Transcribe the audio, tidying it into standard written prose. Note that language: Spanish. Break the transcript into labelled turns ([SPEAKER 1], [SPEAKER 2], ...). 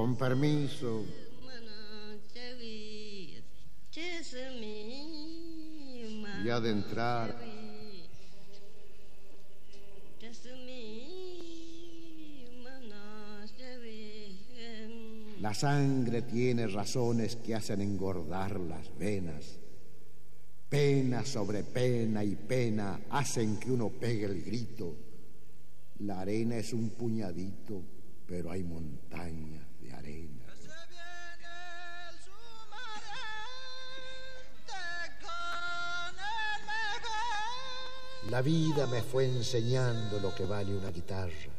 [SPEAKER 1] Con permiso. Y ha de entrar. La sangre tiene razones que hacen engordar las venas. Pena sobre pena y pena hacen que uno pegue el grito. La arena es un puñadito, pero hay montañas de arena. La vida me fue enseñando lo que vale una guitarra.